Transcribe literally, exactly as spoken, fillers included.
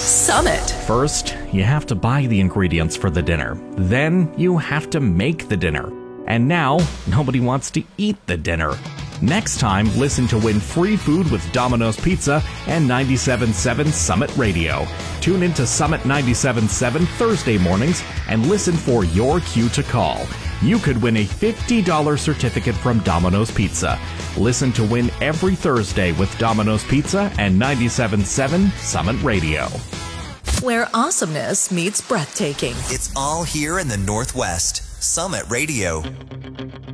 Summit. First, you have to buy the ingredients for the dinner. Then, you have to make the dinner. And now, nobody wants to eat the dinner. Next time, listen to win free food with Domino's Pizza and ninety-seven point seven Summit Radio. Tune into Summit ninety-seven point seven Thursday mornings and listen for your cue to call. You could win a fifty dollars certificate from Domino's Pizza. Listen to win every Thursday with Domino's Pizza and ninety-seven point seven Summit Radio. Where awesomeness meets breathtaking. It's all here in the Northwest. Summit Radio.